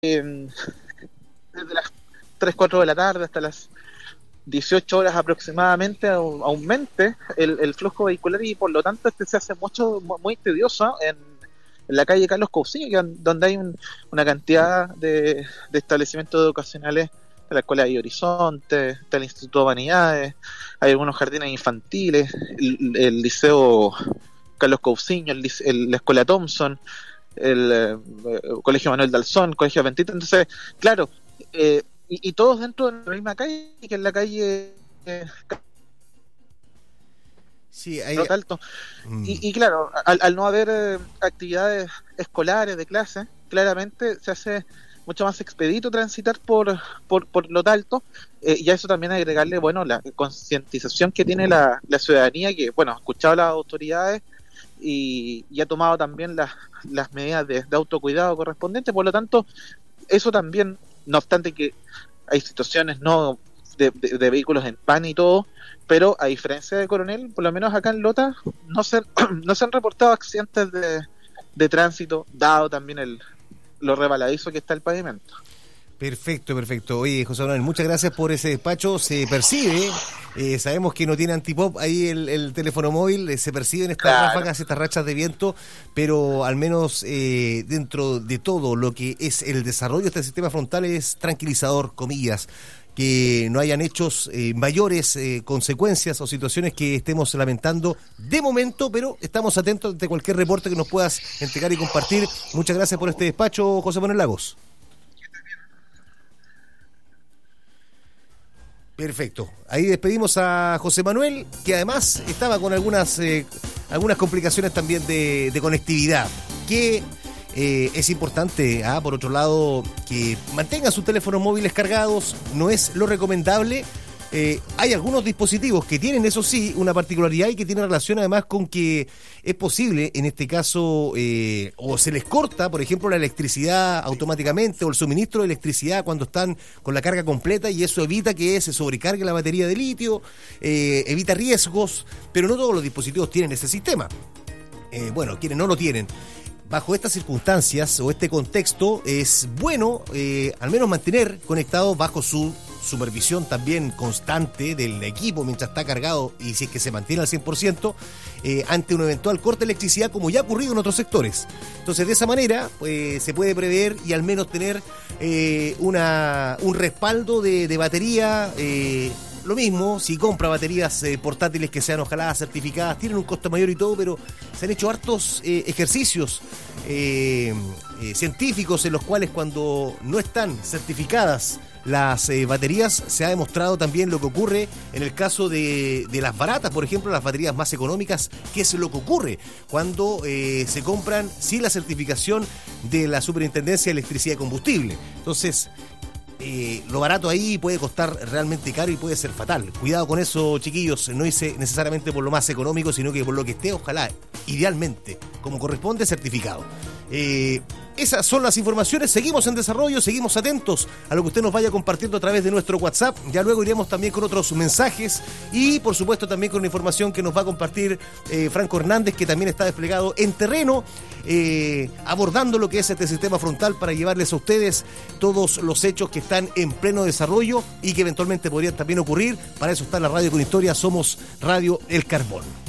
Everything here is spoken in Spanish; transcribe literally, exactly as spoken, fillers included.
eh, desde las tres cuatro de la tarde hasta las dieciocho horas aproximadamente aumente el, el flujo vehicular, y por lo tanto este se hace mucho muy tedioso en, en la calle Carlos Cousiño, donde hay un, una cantidad de, de establecimientos educacionales, de la Escuela de Horizonte, está el Instituto de Humanidades, hay algunos jardines infantiles, el, el Liceo Carlos Cousiño, el, el, la Escuela Thompson, el eh, Colegio Manuel Dalzón, Colegio Adventista. Entonces, claro, eh, y, y todos dentro de la misma calle, que es la calle eh, sí, hay... Alto. Mm. Y, y claro, al, al no haber eh, actividades escolares de clase, claramente se hace mucho más expedito transitar por por, por Lot Alto, eh, y a eso también agregarle, bueno, la concientización que tiene la, la ciudadanía, que, bueno, ha escuchado a las autoridades y, y ha tomado también las, las medidas de, de autocuidado correspondientes. Por lo tanto, eso también, no obstante que hay situaciones no de, de, de vehículos en pan y todo, pero a diferencia de Coronel, por lo menos acá en Lota no se, no se han reportado accidentes de, de tránsito, dado también el lo rebaladizo que está el pavimento. Perfecto, perfecto. Oye, José Manuel, muchas gracias por ese despacho. Se percibe, eh, sabemos que no tiene antipop ahí el, el teléfono móvil, eh, se perciben estas claro. ráfagas, estas rachas de viento, pero al menos eh, dentro de todo lo que es el desarrollo de este sistema frontal es tranquilizador, comillas, que no hayan hechos eh, mayores eh, consecuencias o situaciones que estemos lamentando de momento, pero estamos atentos de cualquier reporte que nos puedas entregar y compartir. Muchas gracias por este despacho, José Manuel Lagos. Perfecto. Ahí despedimos a José Manuel, que además estaba con algunas eh, algunas complicaciones también de, de conectividad, que Eh, es importante, ¿ah? por otro lado, que mantengan sus teléfonos móviles cargados, no es lo recomendable. Eh, hay algunos dispositivos que tienen, eso sí, una particularidad y que tiene relación además con que es posible, en este caso, eh, o se les corta, por ejemplo, la electricidad automáticamente o el suministro de electricidad cuando están con la carga completa, y eso evita que se sobrecargue la batería de litio, eh, evita riesgos, pero no todos los dispositivos tienen ese sistema. Eh, bueno, quienes no lo tienen. Bajo estas circunstancias o este contexto es bueno eh, al menos mantener conectado bajo su supervisión también constante del equipo mientras está cargado, y si es que se mantiene al cien por ciento eh, ante un eventual corte de electricidad, como ya ha ocurrido en otros sectores. Entonces, de esa manera pues, se puede prever y al menos tener eh, una un respaldo de, de batería. eh, Lo mismo, si compra baterías eh, portátiles que sean ojalá certificadas, tienen un costo mayor y todo, pero se han hecho hartos eh, ejercicios eh, eh, científicos en los cuales, cuando no están certificadas las eh, baterías, se ha demostrado también lo que ocurre en el caso de, de las baratas, por ejemplo, las baterías más económicas, que es lo que ocurre cuando eh, se compran sin la certificación de la Superintendencia de Electricidad y Combustible. Entonces, Eh, lo barato ahí puede costar realmente caro y puede ser fatal. Cuidado con eso, chiquillos, no hice necesariamente por lo más económico, sino que por lo que esté, ojalá, idealmente, como corresponde, certificado. Eh, esas son las informaciones, seguimos en desarrollo, seguimos atentos a lo que usted nos vaya compartiendo a través de nuestro WhatsApp. Ya luego iremos también con otros mensajes y, por supuesto, también con la información que nos va a compartir eh, Franco Hernández, que también está desplegado en terreno, eh, abordando lo que es este sistema frontal para llevarles a ustedes todos los hechos que están en pleno desarrollo y que eventualmente podrían también ocurrir. Para eso está la Radio con Historia, somos Radio El Carbón.